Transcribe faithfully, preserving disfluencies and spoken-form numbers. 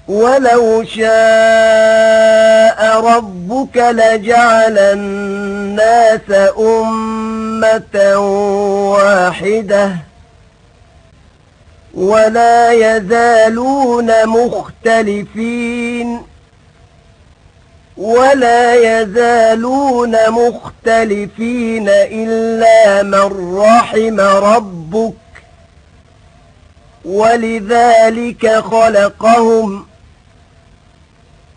ولو شاء ربك لجعل الناس أمة واحدة ولا يزالون مختلفين ولا يزالون مختلفين إلا من رحم ربك ولذلك خلقهم